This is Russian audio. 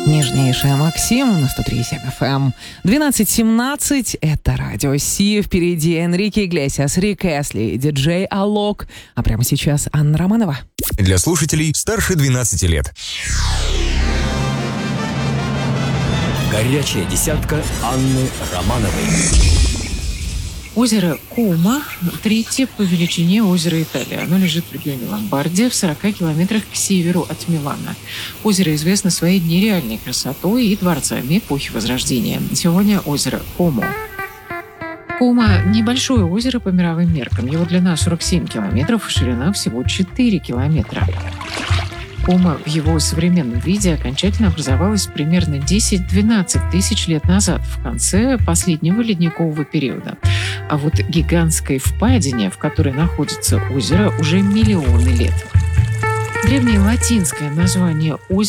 Нежнейшая Максим на 103.7 FM. 12:17. Это Радио Си. Впереди Энрике Иглесиас, Рик Эсли, диджей Алок. А прямо сейчас Анна Романова. Для слушателей старше 12 лет. Горячая десятка Анны Романовой. Озеро Кома – третье по величине озеро Италии. Оно лежит в регионе Ломбардия, в 40 километрах к северу от Милана. Озеро известно своей нереальной красотой и дворцами эпохи Возрождения. Сегодня озеро Комо. Кома – небольшое озеро по мировым меркам. Его длина 47 километров, ширина всего 4 километра. Кома в его современном виде окончательно образовалась примерно 10-12 тысяч лет назад, в конце последнего ледникового периода. А вот гигантской впадине, в которой находится озеро, уже миллионы лет. Древнее латинское название озера